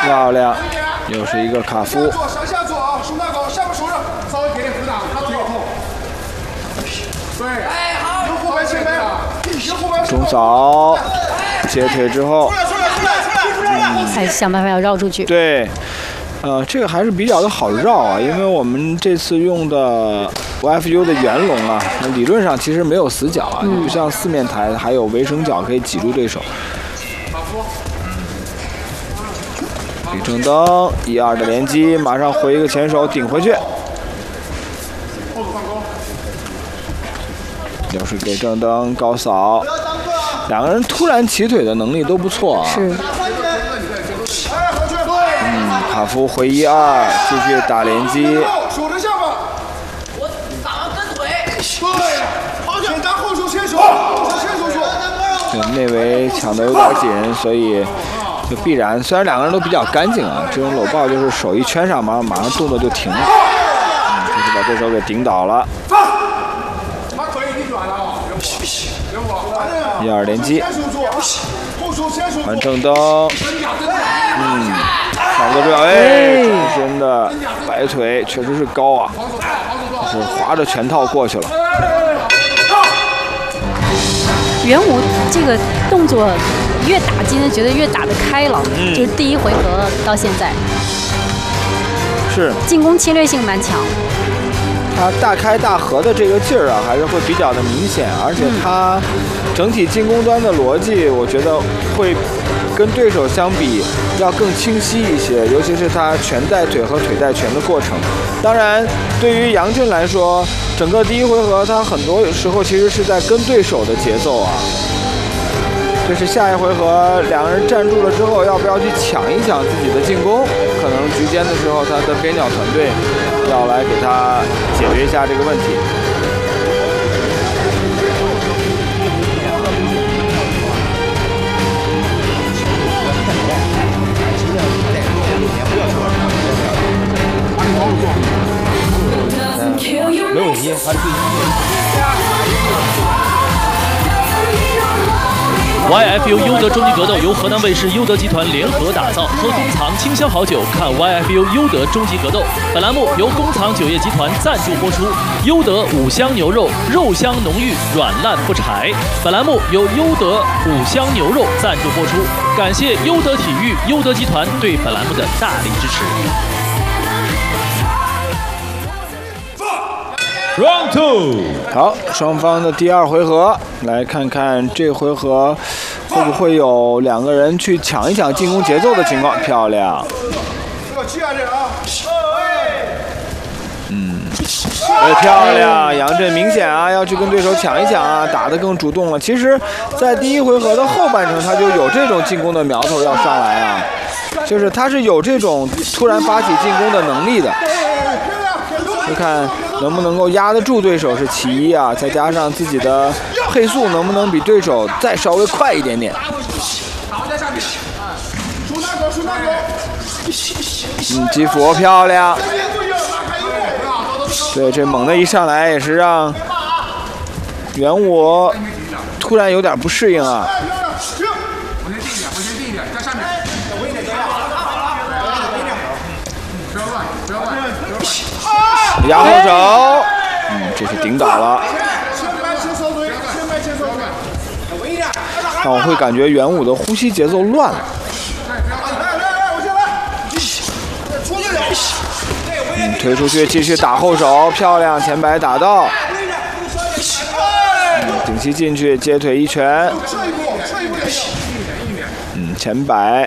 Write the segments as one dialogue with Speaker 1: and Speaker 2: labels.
Speaker 1: 漂亮，又是一个卡夫。
Speaker 2: 上下做啊，手拿高，下巴手上稍微给点负担，他腿痛。对，好，右后边前面，右后边。
Speaker 1: 中扫，接腿之后，
Speaker 3: 还想办法要绕出去。
Speaker 1: 对，这个还是比较的好绕啊，因为我们这次用的 YFU 的圆龙啊，理论上其实没有死角啊，不像四面台还有围绳角可以挤住对手。李正登1-2的连击，马上回一个前手顶回去。又是给正登高扫，两个人突然起腿的能力都不错啊。
Speaker 3: 是。
Speaker 1: 卡夫回1-2，继续打连击。
Speaker 2: 手着下巴。我打完跟腿。对，先打后手前手，前手手。
Speaker 1: 对，内围抢得有点紧，所以就必然。虽然两个人都比较干净啊，这种搂抱就是手一圈上，马上动作就停了。就是把对手给顶倒了。
Speaker 2: 他可以逆转了啊
Speaker 1: ！1-2连击。完正登。抢得了，哎，转身的摆腿确实是高啊，是划着拳套过去了。
Speaker 3: 元武这个动作越打，今天觉得越打得开朗，就是第一回合到现在，
Speaker 1: 是
Speaker 3: 进攻侵略性蛮强。
Speaker 1: 他大开大合的这个劲儿啊，还是会比较的明显，而且他整体进攻端的逻辑，我觉得会跟对手相比要更清晰一些，尤其是他拳带腿和腿带拳的过程。当然，对于杨震来说，整个第一回合他很多时候其实是在跟对手的节奏啊。就是下一回合两个人站住了之后，要不要去抢一抢自己的进攻？可能局间的时候，他的边角团队要来给他解决一下这个问题。
Speaker 4: 没问题，还是YFU 优德终极格斗由河南卫视优德集团联合打造，喝工藏清香好酒，看 YFU 优德终极格斗。本栏目由工藏酒业集团赞助播出。优德五香牛肉，肉香浓郁，软烂不柴。本栏目由优德五香牛肉赞助播出。感谢优德体育、优德集团对本栏目的大力支持。
Speaker 5: Round 2，
Speaker 1: 好，双方的第二回合，来看看这回合会不会有两个人去抢一抢进攻节奏的情况。漂亮，漂亮，杨震明显啊要去跟对手抢一抢啊，打得更主动了。其实，在第一回合的后半程，他就有这种进攻的苗头要上来啊，就是他是有这种突然发起进攻的能力的。就看能不能够压得住对手是其一啊，再加上自己的配速能不能比对手再稍微快一点点。击服漂亮。对，这猛的一上来也是让元武突然有点不适应啊。压后手，这是顶倒了。但我会感觉元武的呼吸节奏乱了。推出去继续打后手，漂亮，前摆打到。顶膝进去接腿一拳。前摆。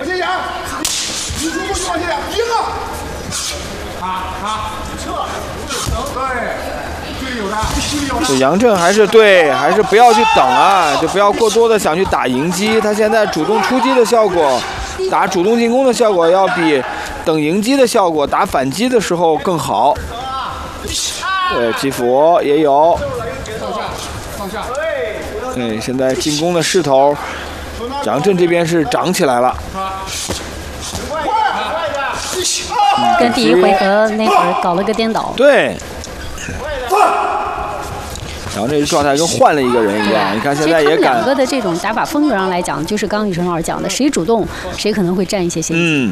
Speaker 1: 这杨震还是不要去等啊，就不要过多的想去打迎击。他现在主动出击的效果，打主动进攻的效果要比等迎击的效果打反击的时候更好。对，击服也有。对，现在进攻的势头，杨震这边是涨起来了。
Speaker 3: 跟第一回合那会儿搞了个颠倒。
Speaker 1: 对。然后这个状态跟换了一个人一样，你看现在也敢。
Speaker 3: 他们两个的这种打法风格上来讲，就是刚刚宇辰老师讲的，谁主动谁可能会占一些先机。